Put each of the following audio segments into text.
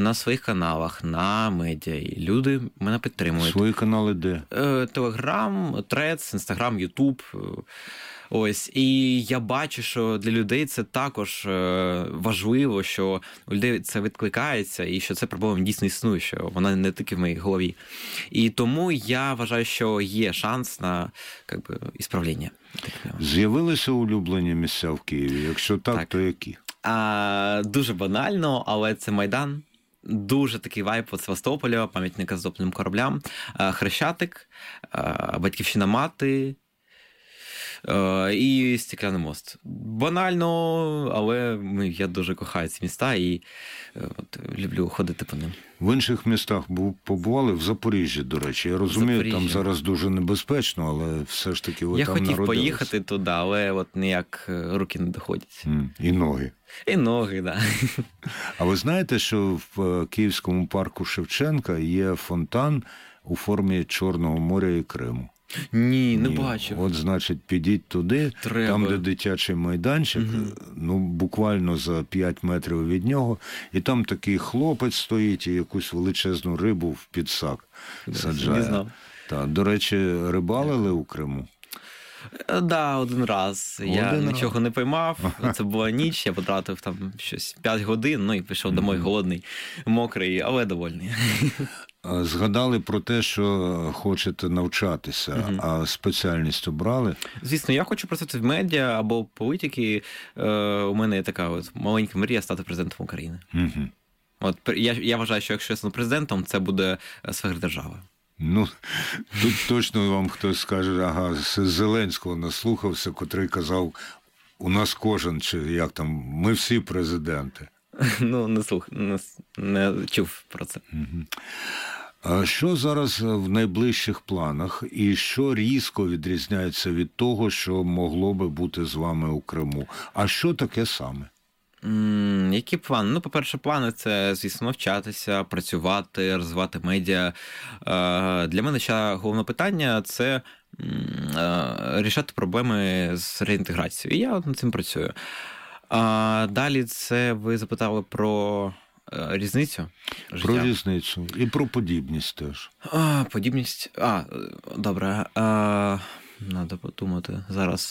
на своїх каналах, на медіа. І люди мене підтримують. Свої канали де? Телеграм, Трец, Інстаграм, Ютуб. Ось, і я бачу, що для людей це також важливо, що у людей це відкликається, і що це проблема дійсно існує, що вона не тільки в моїй голові. І тому я вважаю, що є шанс на ісправлення. З'явилися улюблені місця в Києві? Якщо так, то які? Дуже банально, але це Майдан. Дуже такий вайб від Севастополя, пам'ятника з топливним кораблям, Хрещатик, Батьківщина Мати, і Стекляний мост. Банально, але я дуже кохаю ці міста і люблю ходити по ним. В інших містах побували? В Запоріжжі, до речі. Я розумію, там зараз дуже небезпечно, але все ж таки ви там народились. Я хотів поїхати туди, але ніяк руки не доходять. І ноги. І ноги, так. Да. А ви знаєте, що в Київському парку Шевченка є фонтан у формі Чорного моря і Криму? Ні, не бачив. От, значить, підіть туди, там, де дитячий майданчик, буквально за 5 метрів від нього, і там такий хлопець стоїть і якусь величезну рибу в підсак саджає. Не знав. До речі, рибалили у Криму? Да, один раз. Я нічого не поймав. Це була ніч, я потратив там щось 5 годин, і пішов домой голодний, мокрий, але довольний. Згадали про те, що хочете навчатися, а спеціальність обрали? Звісно, я хочу працювати в медіа або політики. У мене є така маленька мрія стати президентом України. Я вважаю, що якщо я стану президентом, це буде сфера держави. Тут точно вам хтось скаже, Зеленського наслухався, котрий казав, у нас кожен, чи як там, ми всі президенти. Не чув про це. А що зараз в найближчих планах і що різко відрізняється від того, що могло би бути з вами у Криму? А що таке саме? Які плани? По-перше, плани – це, звісно, навчатися, працювати, розвивати медіа. Для мене ще головне питання – це рішати проблеми з реінтеграцією. І я над цим працюю. Далі це ви запитали про різницю життя? Про різницю. І про подібність теж. Подібність? Добре. Треба подумати зараз.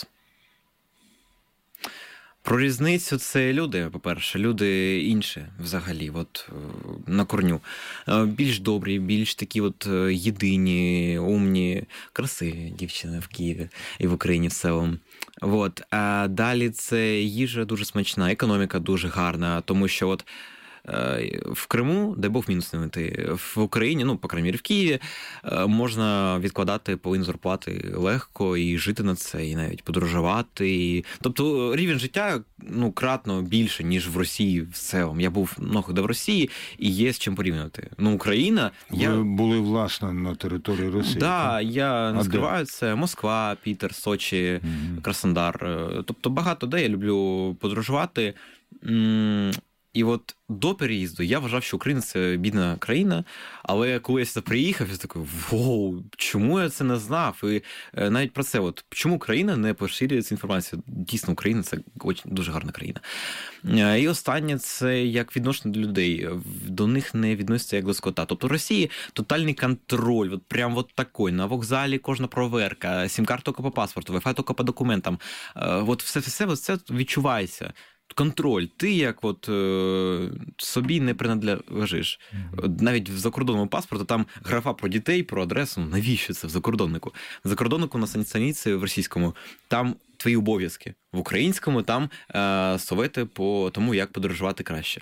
Про різницю – це люди, по-перше. Люди інші взагалі, на корню. Більш добрі, більш такі єдині, умні, красиві дівчини в Києві і в Україні в цілому. А далі це їжа дуже смачна, економіка дуже гарна, тому що в Криму, дай Бог мінус не знайти, в Україні, по крайній мірі в Києві, можна відкладати половину зарплати легко і жити на це, і навіть подорожувати. Тобто рівень життя кратно більше, ніж в Росії в цілому. Я був много де в Росії і є з чим порівнювати. Україна... Ви були, власне, на території Росії? Так, я не скриваю, це Москва, Пітер, Сочі, Краснодар. Тобто багато де я люблю подорожувати. І до переїзду я вважав, що Україна – це бідна країна, але коли я сюди приїхав, я такий, чому я це не знав? І навіть про це, чому Україна не поширює цю інформацію? Дійсно, Україна – це дуже гарна країна. І останнє – це як відношення до людей. До них не відноситься як до скота. Тобто в Росії тотальний контроль, прям такий. На вокзалі кожна проверка, сім-карт тільки по паспорту, Wi-Fi тільки по документам. Все це відчувається. Контроль. Ти як собі не принадлежиш. Навіть в закордонному паспорті там графа про дітей, про адресу. Навіщо це в закордоннику? В закордоннику на саніції в російському там твої обов'язки. В українському там совети по тому, як подорожувати краще.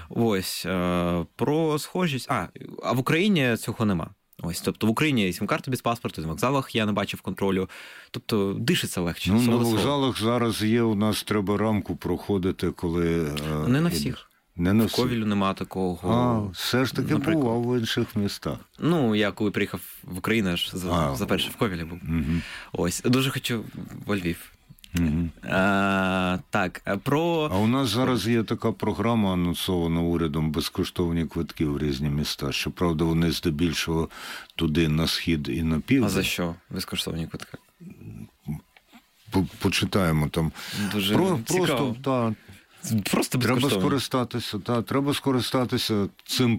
Про схожість. А в Україні цього нема. Тобто в Україні є сім-карти без паспорту, на вокзалах я не бачив контролю. Тобто дишиться легше. На вокзалах зараз є, у нас треба рамку проходити, коли... Не на всіх. В Ковелю нема такого. Все ж таки бував в інших містах. Я коли приїхав в Україну, заперше в Ковелі був. Дуже хочу во Львів. А у нас зараз є така програма, анонсована урядом, безкоштовні квитки в різні міста. Щоправда, вони здебільшого туди, на схід і на південь. А за що безкоштовні квитки? Почитаємо там. Дуже цікаво. Просто треба скористатися цим